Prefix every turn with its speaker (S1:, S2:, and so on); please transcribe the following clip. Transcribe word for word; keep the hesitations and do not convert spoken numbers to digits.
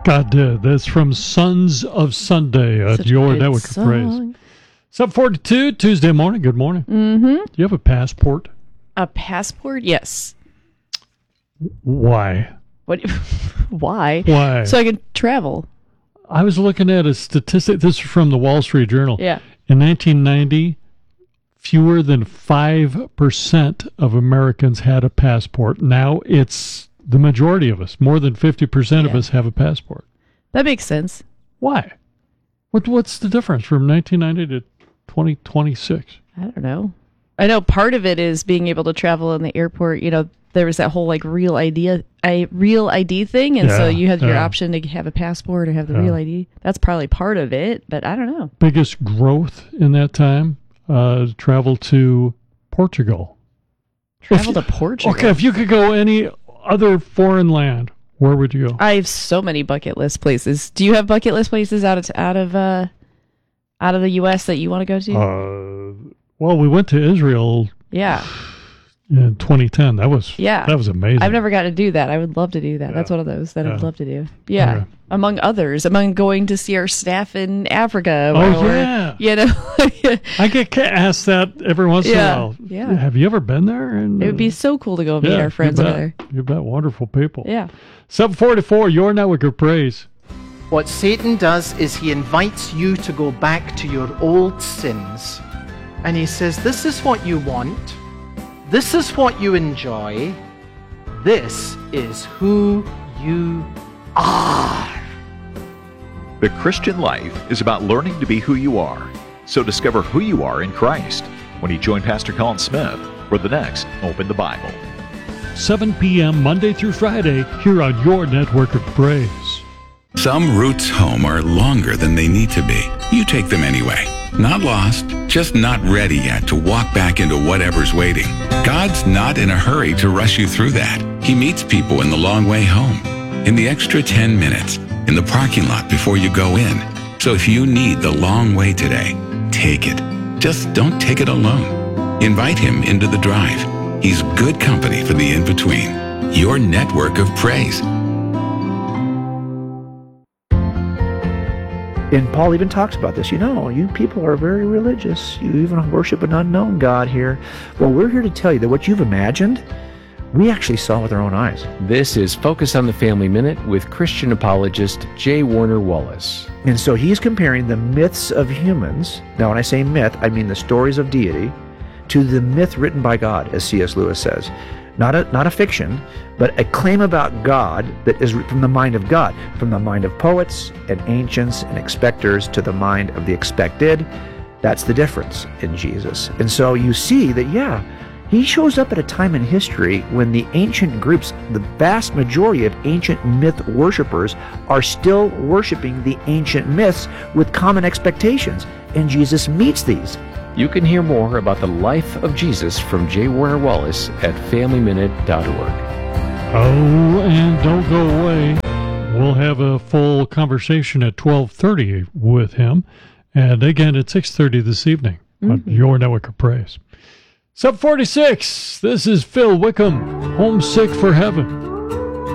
S1: God did. That's from Sons of Sunday at
S2: Such a
S1: Your
S2: good
S1: Network of Praise.
S2: song.
S1: Sub forty-two, Tuesday morning. Good morning.
S2: Mm-hmm.
S1: Do you have a passport?
S2: A passport? Yes.
S1: Why?
S2: What? Why?
S1: Why?
S2: So I can travel.
S1: I was looking at a statistic. This is from the Wall Street Journal.
S2: Yeah.
S1: In nineteen ninety, fewer than five percent of Americans had a passport. Now it's the majority of us. More than fifty percent of
S2: Yeah.
S1: us have a passport.
S2: That makes sense.
S1: Why? What What's the difference from nineteen ninety to twenty twenty-six?
S2: I don't know. I know part of it is being able to travel in the airport. You know, there was that whole like real I D, I real I D thing, and
S1: Yeah,
S2: so you had your
S1: yeah.
S2: option to have a passport or have the
S1: Yeah.
S2: real I D. That's probably part of it, but I don't know.
S1: Biggest growth in that time, uh, travel to Portugal.
S2: Travel
S1: If-
S2: to Portugal.
S1: Okay, if you could go any other foreign land, where would you go?
S2: I have so many bucket list places. Do you have bucket list places out of out of uh, out of the U S that you want to go to?
S1: Uh, well, we went to Israel
S2: yeah,
S1: in twenty ten. That was
S2: Yeah.
S1: that was amazing.
S2: I've never got to do that. I would love to do that.
S1: Yeah.
S2: That's one of those that I'd
S1: Yeah.
S2: love to do. Yeah,
S1: Okay.
S2: among others, among going to see our staff in Africa.
S1: Oh,
S2: or,
S1: yeah.
S2: you know, it
S1: I get ca- asked that every once
S2: Yeah,
S1: in a while.
S2: yeah.
S1: Have you ever been there? And,
S2: would be so cool to go meet
S1: yeah,
S2: our friends
S1: you
S2: over
S1: bet.
S2: there.
S1: You bet. Wonderful people.
S2: Yeah.
S1: Sub forty-four, Your Network of Praise.
S3: What Satan does is he invites you to go back to your old sins. And he says, this is what you want. This is what you enjoy. This is who you are.
S4: The Christian life is about learning to be who you are. So discover who you are in Christ when you join Pastor Colin Smith for the next Open the Bible.
S1: seven p.m. Monday through Friday here on Your Network of Praise.
S5: Some routes home are longer than they need to be. You take them anyway. Not lost, just not ready yet to walk back into whatever's waiting. God's not in a hurry to rush you through that. He meets people in the long way home, in the extra ten minutes, in the parking lot before you go in. So if you need the long way today, take it. Just don't take it alone. Invite him into the drive. He's good company for the in-between. Your Network of Praise.
S6: And Paul even talks about this. You know, you people are very religious. You even worship an unknown God here. Well, we're here to tell you that what you've imagined, we actually saw with our own eyes.
S7: This is Focus on the Family Minute with Christian apologist J. Warner Wallace.
S6: And so he's comparing the myths of humans, now when I say myth, I mean the stories of deity, to the myth written by God, as C S Lewis says. Not a, not a fiction, but a claim about God that is from the mind of God, from the mind of poets and ancients and expectors to the mind of the expected. That's the difference in Jesus. And so you see that, yeah, he shows up at a time in history when the ancient groups, the vast majority of ancient myth worshippers, are still worshiping the ancient myths with common expectations. And Jesus meets these.
S7: You can hear more about the life of Jesus from J. Warner Wallace at family minute dot org.
S1: Oh, and don't go away. We'll have a full conversation at twelve thirty with him. And again at six thirty this evening on
S2: Mm-hmm.
S1: Your Network of Praise. Sub forty-six, this is Phil Wickham, Homesick for Heaven.